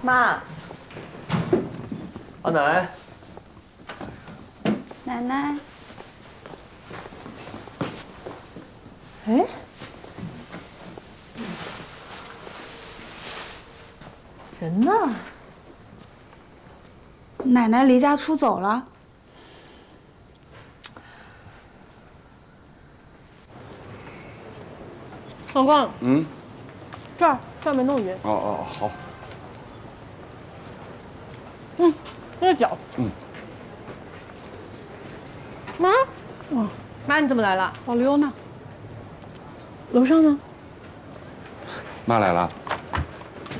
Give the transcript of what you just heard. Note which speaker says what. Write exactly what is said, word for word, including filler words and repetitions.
Speaker 1: 妈，
Speaker 2: 阿奶，
Speaker 3: 奶奶。
Speaker 1: 哎，人呢？
Speaker 3: 奶奶离家出走了。
Speaker 4: 光光，
Speaker 5: 嗯，
Speaker 4: 这儿这儿没弄匀。
Speaker 5: 哦哦好。
Speaker 4: 嗯，那个脚。
Speaker 5: 嗯。
Speaker 4: 妈，哇，
Speaker 1: 妈，你怎么来了？
Speaker 4: 老刘呢？楼上呢？
Speaker 5: 妈来了。